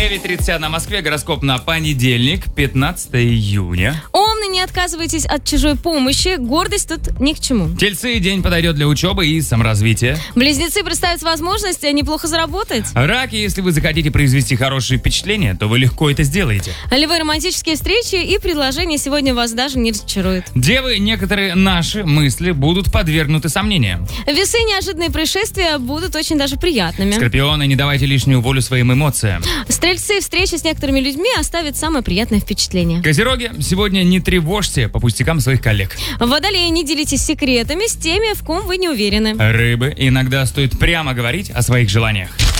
9:30 на Москве. Гороскоп на понедельник, 15 июня. Овны, не отказывайтесь от чужой помощи. Гордость тут ни к чему. Тельцы, день подойдет для учебы и саморазвития. Близнецы, представят возможность неплохо заработать. Раки, если вы захотите произвести хорошее впечатление, то вы легко это сделаете. Львы, романтические встречи и предложения сегодня вас даже не разочаруют. Девы, некоторые наши мысли будут подвергнуты сомнениям. Весы, неожиданные происшествия будут очень даже приятными. Скорпионы, не давайте лишнюю волю своим эмоциям. Стрельцы, встреча с некоторыми людьми оставит самое приятное впечатление. Козероги, сегодня не тревожьте по пустякам своих коллег. Водолеи, не делитесь секретами с теми, в ком вы не уверены. Рыбы, иногда стоит прямо говорить о своих желаниях.